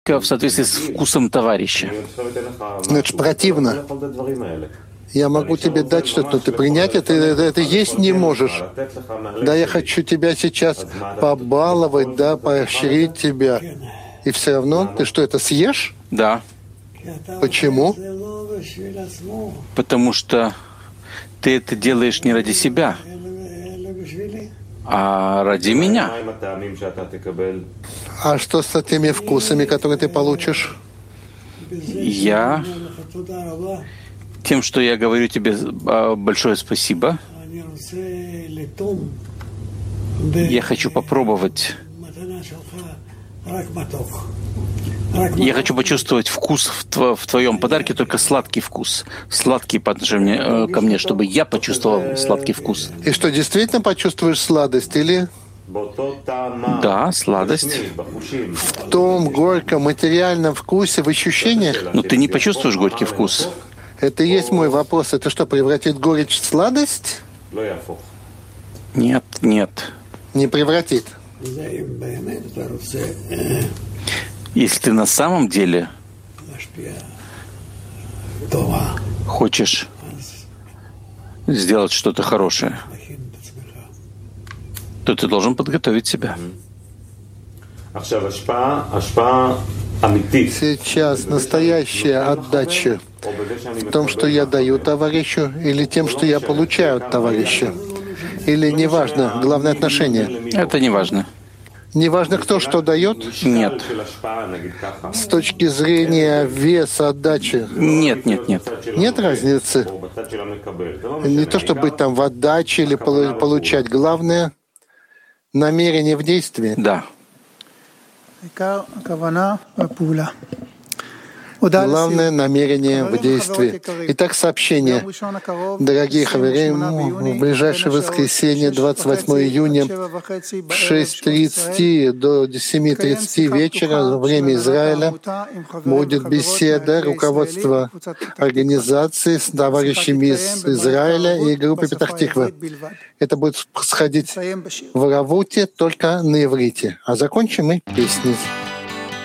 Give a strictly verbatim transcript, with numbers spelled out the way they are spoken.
в соответствии с вкусом товарища. Ну, это ж противно. Я могу тебе дать что-то, но ты принять это, это, это есть не можешь. Да, я хочу тебя сейчас побаловать, да, поощрить тебя. И все равно ты что, это съешь? Да. Почему? Потому что ты это делаешь не ради себя, а ради меня. А что с теми вкусами, которые ты получишь? Я тем, что я говорю тебе большое спасибо, я хочу попробовать. Я хочу почувствовать вкус в, тво, в твоем подарке, только сладкий вкус. Сладкий по отношению ко мне, чтобы я почувствовал сладкий вкус. И что, действительно почувствуешь сладость или... Да, сладость. В том горьком материальном вкусе, в ощущениях? Но ты не почувствуешь горький вкус. Это и есть мой вопрос. Это что, превратит горечь в сладость? Нет, нет. Не превратит. Если ты на самом деле хочешь сделать что-то хорошее, то ты должен подготовить себя. Сейчас настоящая отдача в том, что я даю товарищу, или тем, что я получаю от товарища? Или неважно, главное отношение? Это не важно. Неважно, кто что дает? Нет. С точки зрения веса отдачи? Нет, нет, нет. Нет разницы. Не то, чтобы быть там в отдаче или получать. Главное — намерение в действии. Да. Главное — намерение в действии. Итак, сообщение. Дорогие хаверим, в ближайшее воскресенье, двадцать восьмого июня, в шесть тридцать до семь тридцать вечера, время Израиля, будет беседа руководства организации с товарищами из Израиля и группы Петах-Тиква. Это будет происходить в Равуте, только на иврите. А закончим мы песней.